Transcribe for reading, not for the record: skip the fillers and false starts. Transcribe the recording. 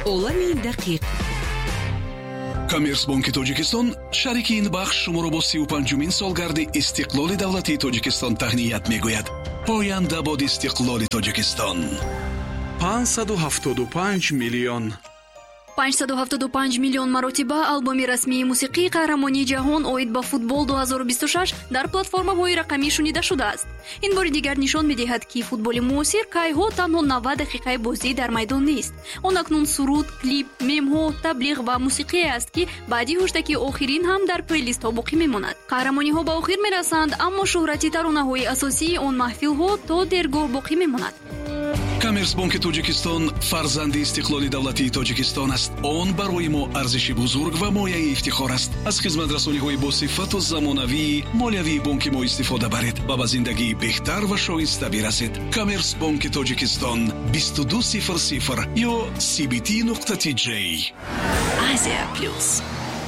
عالم دقیق. камерс бонки тоҷикистон шарики ин бахш шуморо бо 35-умин солгарди истиқлоли давлатии тоҷикистон таҳният мегӯяд. поянда бод истиқлоли тоҷикистон. 575 миллион 575 миллион маротиба албоми расмии мусиқии қаҳрамонии ҷаҳон оид ба футбол 2026 дар платформаҳои рақамӣ шунида шудааст. ин бори дигар нишон медиҳад, ки футболи муосир кайҳо танҳо 90 дақиқаи бозӣ дар майдон нест. он акнун суруд, клип, мемҳо, таблиғ ва мусиқие аст, ки баъди ҳуштаки охирин ҳам дар плейлистҳо боқӣ мемонад. қаҳрамониҳо ба охир мерасанд, аммо шӯҳрати таронаҳои асосии он маҳфилҳо то дергоҳ боқӣ мемонад. камерс бонки тоҷикистон фарзанди истиқлоли давлатии тоҷикистон аст. он барои мо арзиши бузург ва мояи ифтихор аст. аз хизматрасониҳои босифату замонавии молиявии бонки мо истифода баред ва ба зиндагии беҳтар ва шоиста бирасед. камерс бонки тоҷикистон 2200 ё cbt.tj. Азия плюс.